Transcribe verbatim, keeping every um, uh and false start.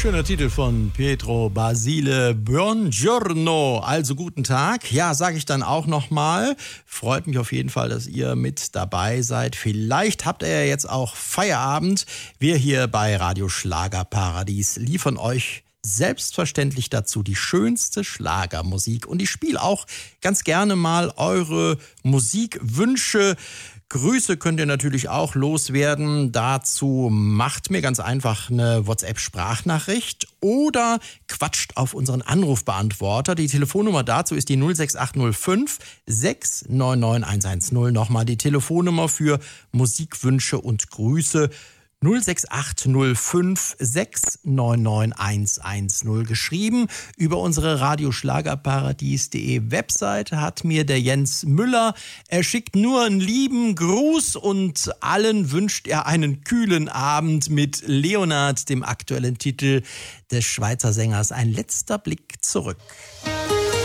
Schöner Titel von Pietro Basile, Buongiorno, also guten Tag. Ja, sage ich dann auch nochmal. Freut mich auf jeden Fall, dass ihr mit dabei seid. Vielleicht habt ihr ja jetzt auch Feierabend. Wir hier bei Radio Schlagerparadies liefern euch selbstverständlich dazu die schönste Schlagermusik. Und ich spiele auch ganz gerne mal eure Musikwünsche. Grüße könnt ihr natürlich auch loswerden. Dazu macht mir ganz einfach eine WhatsApp-Sprachnachricht oder quatscht auf unseren Anrufbeantworter. Die Telefonnummer dazu ist die null sechs acht null fünf sechs neun neun eins eins null. Nochmal die Telefonnummer für Musikwünsche und Grüße. null sechs acht null fünf sechs neun neun eins eins null. Geschrieben über unsere radioschlagerparadies punkt de Webseite hat mir der Jens Müller. Er schickt nur einen lieben Gruß und allen wünscht er einen kühlen Abend mit Leonard, dem aktuellen Titel des Schweizer Sängers. Ein letzter Blick zurück.